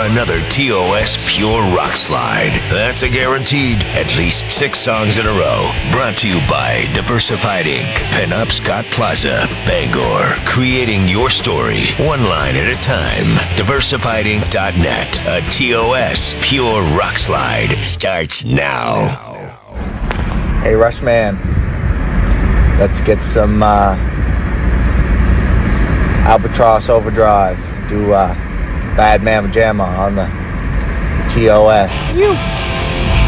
another TOS Pure Rock Slide. That's a guaranteed at least 6 songs in a row. Brought to you by Diversified Inc., Pinup Scott Plaza, Bangor. Creating your story, one line at a time. DiversifiedInc.net. A TOS Pure Rock Slide starts now. Hey, Rushman. Let's get some Albatross Overdrive. Do Bad Mama Jamma on the TOS.